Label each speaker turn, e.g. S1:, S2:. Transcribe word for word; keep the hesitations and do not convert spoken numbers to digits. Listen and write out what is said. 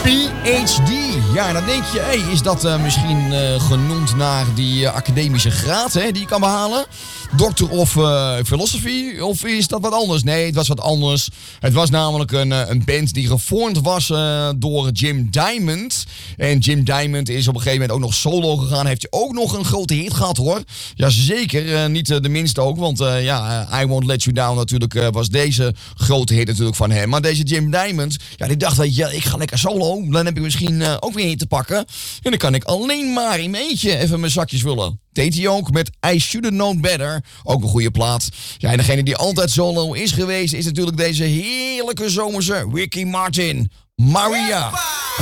S1: P H D. Ja, dan denk je, hey, is dat uh, misschien uh, genoemd naar die uh, academische graad hè, die je kan behalen? Doctor of uh, Philosophy? Of is dat wat anders? Nee, het was wat anders. Het was namelijk een, uh, een band die gevormd was uh, door Jim Diamond. En Jim Diamond is op een gegeven moment ook nog solo gegaan. Heeft hij ook nog een grote hit gehad hoor. Jazeker, uh, niet uh, de minste ook. Want uh, ja, uh, I Won't Let You Down natuurlijk uh, was deze grote hit natuurlijk van hem. Maar deze Jim Diamond, ja, die dacht, weet je, ik ga lekker solo. Dan heb ik misschien uh, ook weer hit te pakken. En dan kan ik alleen maar in mijn eentje even mijn zakjes vullen. Deed hij ook met I Should Have Known Better. Ook een goede plaat. Ja, en degene die altijd solo is geweest is natuurlijk deze heerlijke zomerse Ricky Martin. Maria.